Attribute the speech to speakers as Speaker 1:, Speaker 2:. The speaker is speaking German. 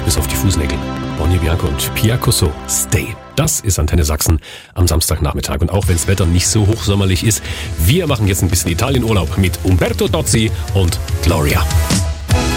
Speaker 1: bis auf die Fußnägel. Bonnie Bianco und Pia Cosso, Stay. Das ist Antenne Sachsen am Samstagnachmittag. Und auch wenn das Wetter nicht so hochsommerlich ist, wir machen jetzt ein bisschen Italienurlaub mit Umberto Tozzi und Gloria.